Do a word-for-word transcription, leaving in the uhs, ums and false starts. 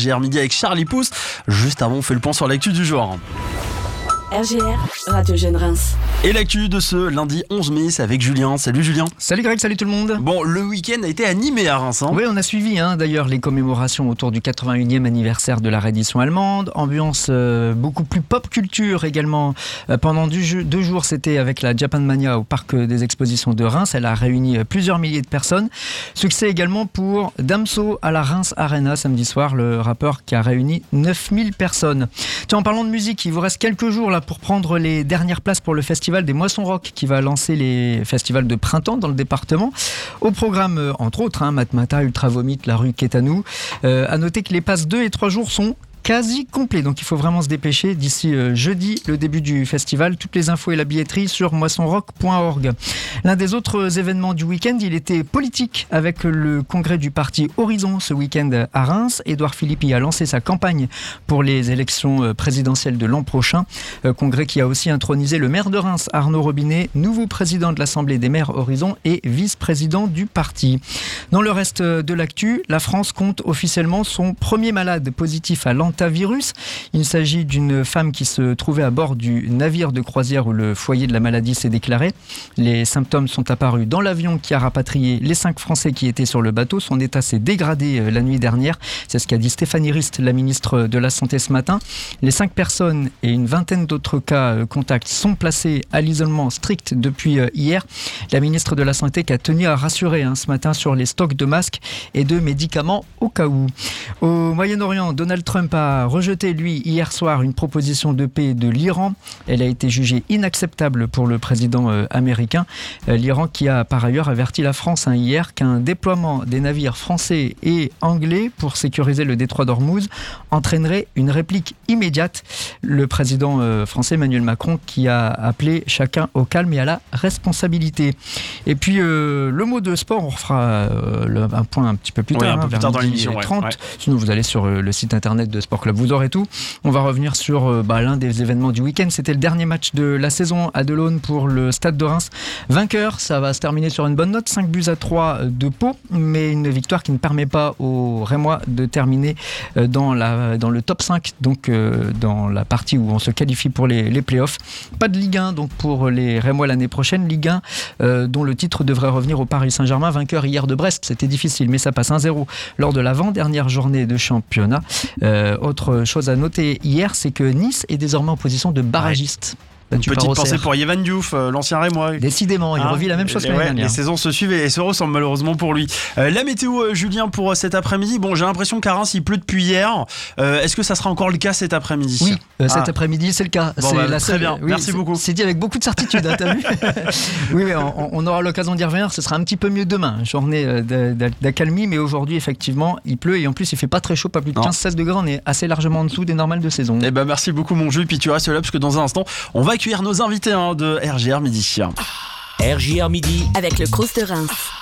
G R Midi avec Charlie Pousse. Juste avant, on fait le point sur l'actu du jour. R G R, Radio Jeune Reims. Et l'actu de ce lundi onze mai, c'est avec Julien. Salut Julien. Salut Greg, salut tout le monde. Bon, le week-end a été animé à Reims. Hein. Oui, on a suivi hein, d'ailleurs les commémorations autour du quatre-vingt-unième anniversaire de la reddition allemande. Ambiance euh, beaucoup plus pop culture également. Euh, pendant du, deux jours, c'était avec la Japan Mania au parc des expositions de Reims. Elle a réuni plusieurs milliers de personnes. Succès également pour Damso à la Reims Arena samedi soir, le rappeur qui a réuni neuf mille personnes. Tiens, en parlant de musique, il vous reste quelques jours là pour prendre les dernières places pour le festival des Moissons Rock qui va lancer les festivals de printemps dans le département. Au programme, entre autres, hein, Matmata, Ultra Vomit, La Rue Quétanou. Euh, à noter que les passes deux et trois jours sont quasi complet, donc il faut vraiment se dépêcher d'ici euh, jeudi, le début du festival. Toutes les infos et la billetterie sur moisson rock point org. L'un des autres événements du week-end, il était politique avec le congrès du parti Horizon ce week-end à Reims. Édouard Philippe y a lancé sa campagne pour les élections présidentielles de l'an prochain. Euh, congrès qui a aussi intronisé le maire de Reims, Arnaud Robinet, nouveau président de l'Assemblée des maires Horizon et vice-président du parti. Dans le reste de l'actu, la France compte officiellement son premier malade positif à l'anthrax. Virus. Il s'agit d'une femme qui se trouvait à bord du navire de croisière où le foyer de la maladie s'est déclaré. Les symptômes sont apparus dans l'avion qui a rapatrié les cinq Français qui étaient sur le bateau. Son état s'est dégradé la nuit dernière. C'est ce qu'a dit Stéphanie Rist, la ministre de la Santé ce matin. Les cinq personnes et une vingtaine d'autres cas contacts sont placés à l'isolement strict depuis hier. La ministre de la Santé qui a tenu à rassurer hein, ce matin sur les stocks de masques et de médicaments au cas où. Au Moyen-Orient, Donald Trump a a rejeté, lui, hier soir, une proposition de paix de l'Iran. Elle a été jugée inacceptable pour le président euh, américain. Euh, L'Iran qui a par ailleurs averti la France hein, hier qu'un déploiement des navires français et anglais pour sécuriser le détroit d'Ormuz entraînerait une réplique immédiate. Le président euh, français Emmanuel Macron qui a appelé chacun au calme et à la responsabilité. Et puis euh, le mot de sport, on refera euh, le, un point un petit peu plus tard, oui, un peu hein, plus tard dans l'émission. trente. Ouais, ouais. Sinon vous allez sur euh, le site internet de Sport Club, vous aurez tout. On va revenir sur euh, bah, l'un des événements du week-end. C'était le dernier match de la saison à Delaune pour le Stade de Reims. Vainqueur, ça va se terminer sur une bonne note, cinq buts à trois de Pau, mais une victoire qui ne permet pas aux Rémois de terminer euh, dans, la, dans le top cinq, donc euh, dans la partie où on se qualifie pour les, les playoffs. Pas de Ligue un donc pour les Rémois l'année prochaine. Ligue un euh, dont le titre devrait revenir au Paris Saint-Germain, vainqueur hier de Brest. C'était difficile, mais ça passe un zéro lors de l'avant-dernière journée de championnat. Euh, autre chose à noter hier, c'est que Nice est désormais en position de barragiste. Une petite pensée pour Yvan Diouf, euh, l'ancien Rémois. Décidément, il hein, revit la même chose que l'année ouais, dernière. Les saisons se suivent et se ressemblent malheureusement pour lui. Euh, la météo, euh, Julien, pour euh, cet après-midi. Bon, j'ai l'impression qu'à Reims, il pleut depuis hier. Euh, est-ce que ça sera encore le cas cet après-midi ? Oui, euh, cet ah. après-midi, c'est le cas. Bon, c'est bah, la très seule... bien, oui, merci beaucoup. C'est dit avec beaucoup de certitude, hein, t'as vu ? Oui, mais on, on aura l'occasion d'y revenir. Ce sera un petit peu mieux demain. Journée d'accalmie, mais aujourd'hui, effectivement, il pleut et en plus, il fait pas très chaud, pas plus de quinze seize degrés. On est assez largement en dessous des normales de saison. Eh ben, merci beaucoup, mon Jules. Puis tu restes là parce que dans un instant, on va accueillir nos invités de R G R Midi. R G R Midi avec le Crous de Reims.